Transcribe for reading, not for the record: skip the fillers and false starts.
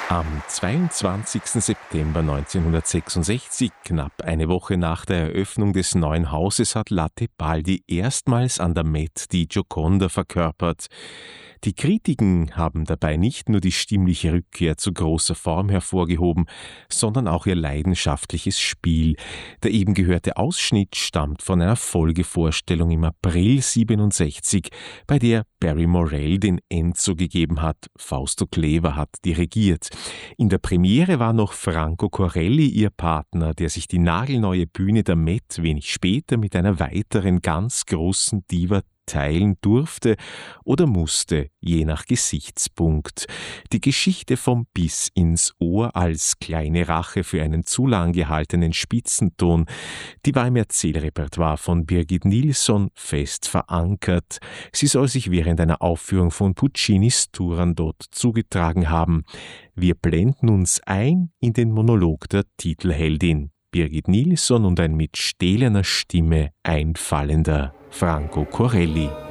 Am 22. September 1966, knapp eine Woche nach der Eröffnung des neuen Hauses, hat Latte Baldi erstmals an der Met die Gioconda verkörpert. Die Kritiken haben dabei nicht nur die stimmliche Rückkehr zu großer Form hervorgehoben, sondern auch ihr leidenschaftliches Spiel. Der eben gehörte Ausschnitt stammt von einer Folgevorstellung im April 67, bei der Barry Morell den Enzo gegeben hat. Fausto Clever hat dirigiert. In der Premiere war noch Franco Corelli ihr Partner, der sich die nagelneue Bühne der Met wenig später mit einer weiteren ganz großen Diva teilen durfte oder musste, je nach Gesichtspunkt. Die Geschichte vom Biss ins Ohr als kleine Rache für einen zu lang gehaltenen Spitzenton, die war im Erzählrepertoire von Birgit Nilsson fest verankert. Sie soll sich während einer Aufführung von Puccinis Turandot zugetragen haben. Wir blenden uns ein in den Monolog der Titelheldin. Birgit Nilsson und ein mit stählerner Stimme einfallender Franco Corelli.